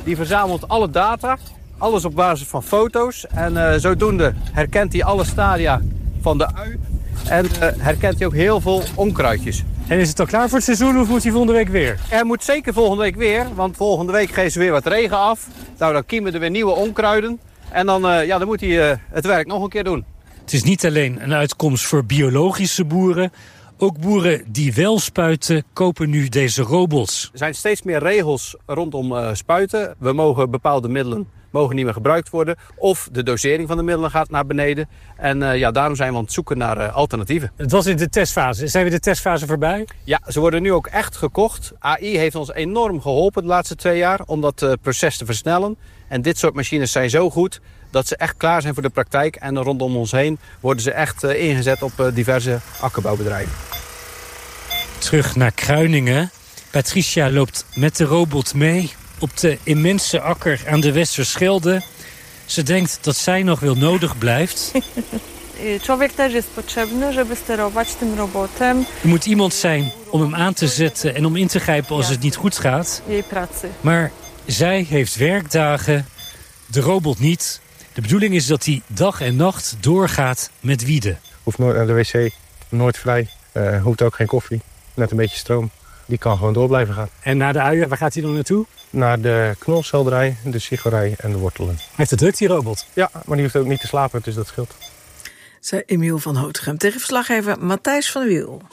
die verzamelt alle data, alles op basis van foto's. En zodoende herkent hij alle stadia van de ui en herkent hij ook heel veel onkruidjes. En is het al klaar voor het seizoen of moet hij volgende week weer? Er moet zeker volgende week weer, want volgende week geven ze weer wat regen af. Nou, dan kiemen er weer nieuwe onkruiden. En dan moet hij het werk nog een keer doen. Het is niet alleen een uitkomst voor biologische boeren. Ook boeren die wel spuiten, kopen nu deze robots. Er zijn steeds meer regels rondom spuiten. We mogen bepaalde middelen niet meer gebruikt worden. Of de dosering van de middelen gaat naar beneden. En daarom zijn we aan het zoeken naar alternatieven. Het was in de testfase. Zijn we de testfase voorbij? Ja, ze worden nu ook echt gekocht. AI heeft ons enorm geholpen de laatste 2 jaar om dat proces te versnellen. En dit soort machines zijn zo goed dat ze echt klaar zijn voor de praktijk. En rondom ons heen worden ze echt ingezet op diverse akkerbouwbedrijven. Terug naar Kruiningen. Patricia loopt met de robot mee op de immense akker aan de Westerschelde. Ze denkt dat zij nog wel nodig blijft. Er moet iemand zijn om hem aan te zetten en om in te grijpen als het niet goed gaat. Maar zij heeft werkdagen, de robot niet. De bedoeling is dat hij dag en nacht doorgaat met wieden. Hoeft nooit naar de wc, nooit vrij, hoeft ook geen koffie, net een beetje stroom. Die kan gewoon door blijven gaan. En na de uien, waar gaat hij dan naartoe? Naar de knolselderij, de sigorij en de wortelen. Hij heeft het druk, die robot. Ja, maar die hoeft ook niet te slapen, dus dat scheelt. Zei Emiel van Houtgem tegen verslaggever Matthijs van der Wiel.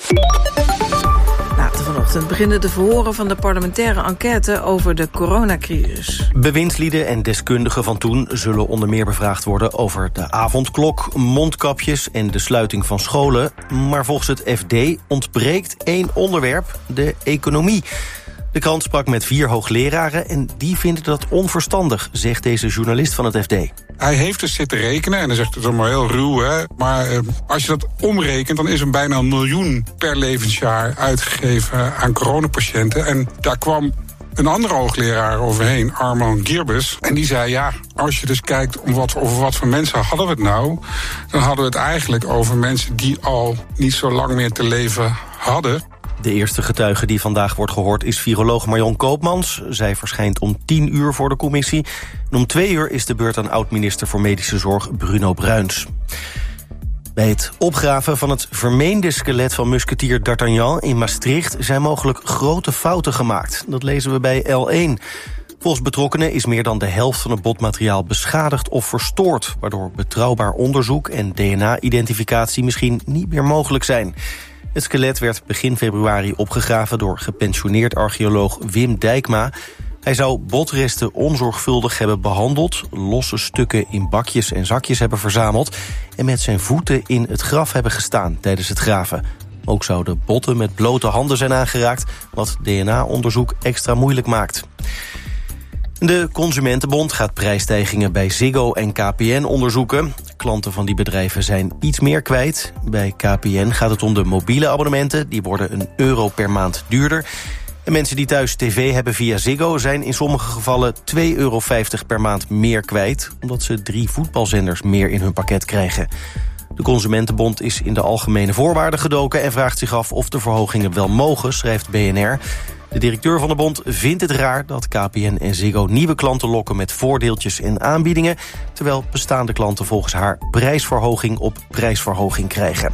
Later vanochtend beginnen de verhoren van de parlementaire enquête over de coronacrisis. Bewindslieden en deskundigen van toen zullen onder meer bevraagd worden over de avondklok, mondkapjes en de sluiting van scholen. Maar volgens het FD ontbreekt 1 onderwerp, de economie. De krant sprak met 4 hoogleraren en die vinden dat onverstandig, zegt deze journalist van het FD. Hij heeft dus zitten rekenen en hij zegt het allemaal heel ruw, hè? Maar als je dat omrekent, dan is er bijna 1 miljoen per levensjaar uitgegeven aan coronapatiënten. En daar kwam een andere hoogleraar overheen, Armand Gierbus. En die zei, ja, als je dus kijkt over wat voor mensen hadden we het nou, dan hadden we het eigenlijk over mensen die al niet zo lang meer te leven hadden. De eerste getuige die vandaag wordt gehoord is viroloog Marion Koopmans. Zij verschijnt om 10 uur voor de commissie. En om 2 uur is de beurt aan oud-minister voor Medische Zorg Bruno Bruins. Bij het opgraven van het vermeende skelet van musketier D'Artagnan in Maastricht zijn mogelijk grote fouten gemaakt. Dat lezen we bij L1. Volgens betrokkenen is meer dan de helft van het botmateriaal beschadigd of verstoord, waardoor betrouwbaar onderzoek en DNA-identificatie misschien niet meer mogelijk zijn. Het skelet werd begin februari opgegraven door gepensioneerd archeoloog Wim Dijkma. Hij zou botresten onzorgvuldig hebben behandeld, losse stukken in bakjes en zakjes hebben verzameld en met zijn voeten in het graf hebben gestaan tijdens het graven. Ook zouden botten met blote handen zijn aangeraakt, wat DNA-onderzoek extra moeilijk maakt. De Consumentenbond gaat prijsstijgingen bij Ziggo en KPN onderzoeken. Klanten van die bedrijven zijn iets meer kwijt. Bij KPN gaat het om de mobiele abonnementen. Die worden €1 per maand duurder. En mensen die thuis tv hebben via Ziggo zijn in sommige gevallen €2,50 per maand meer kwijt, omdat ze 3 voetbalzenders meer in hun pakket krijgen. De Consumentenbond is in de algemene voorwaarden gedoken en vraagt zich af of de verhogingen wel mogen, schrijft BNR. De directeur van de bond vindt het raar dat KPN en Ziggo nieuwe klanten lokken met voordeeltjes en aanbiedingen, terwijl bestaande klanten volgens haar prijsverhoging op prijsverhoging krijgen.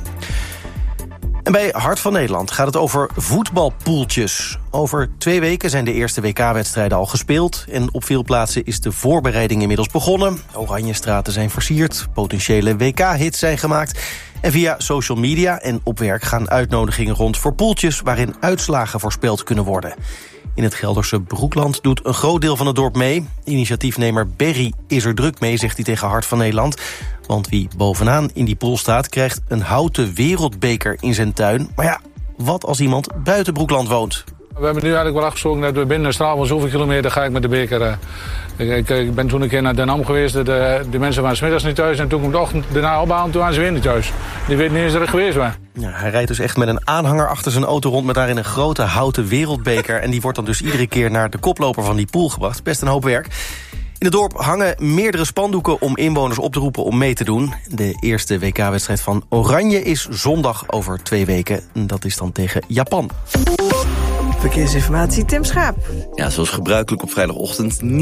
En bij Hart van Nederland gaat het over voetbalpoeltjes. Over 2 weken zijn de eerste WK-wedstrijden al gespeeld en op veel plaatsen is de voorbereiding inmiddels begonnen. Oranjestraten zijn versierd, potentiële WK-hits zijn gemaakt en via social media en op werk gaan uitnodigingen rond voor poeltjes waarin uitslagen voorspeld kunnen worden. In het Gelderse Broekland doet een groot deel van het dorp mee. Initiatiefnemer Berry is er druk mee, zegt hij tegen Hart van Nederland. Want wie bovenaan in die pool staat, krijgt een houten wereldbeker in zijn tuin. Maar ja, wat als iemand buiten Broekland woont? We hebben nu eigenlijk wel afgesproken dat we binnen een straal van zoveel kilometer ga ik met de beker. Ik ben toen een keer naar Den Ham geweest. De mensen waren 's middags niet thuis en toen kwam de ochtend daarna opbouwen. Toen waren ze weer niet thuis. Die weten niet eens dat ik geweest ben. Ja, hij rijdt dus echt met een aanhanger achter zijn auto rond met daarin een grote houten wereldbeker. En die wordt dan dus iedere keer naar de koploper van die pool gebracht. Best een hoop werk. In het dorp hangen meerdere spandoeken om inwoners op te roepen om mee te doen. De eerste WK-wedstrijd van Oranje is zondag over 2 weken. Dat is dan tegen Japan. Verkeersinformatie, Tim Schaap. Ja, zoals gebruikelijk op vrijdagochtend niet